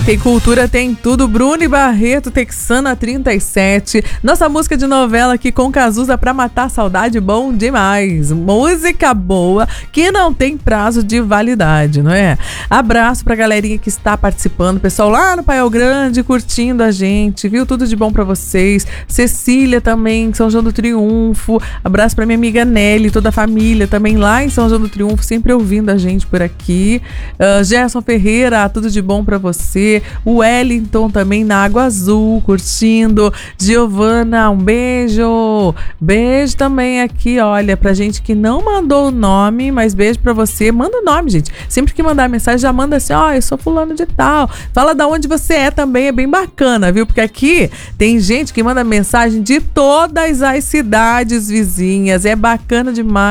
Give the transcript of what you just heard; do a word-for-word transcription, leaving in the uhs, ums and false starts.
Tem cultura, tem tudo. Bruno e Barreto, Texana trinta e sete. Nossa música de novela aqui com Cazuza pra matar a saudade, bom demais. Música boa que não tem prazo de validade, não é? Abraço pra galerinha que está participando. Pessoal lá no Paiol Grande curtindo a gente, viu? Tudo de bom pra vocês. Cecília também, São João do Triunfo. Abraço pra minha amiga Nelly, toda a família também lá em São João do Triunfo, sempre ouvindo a gente por aqui. Uh, Gerson Ferreira, tudo de bom pra você. O Wellington também na Água Azul, curtindo. Giovana, um beijo. Beijo também aqui, olha, pra gente que não mandou o nome, mas beijo pra você. Manda o nome, gente. Sempre que mandar mensagem, já manda assim, ó, oh, eu sou fulano de tal. Fala da onde você é também, é bem bacana, viu? Porque aqui tem gente que manda mensagem de todas as cidades vizinhas. É bacana demais.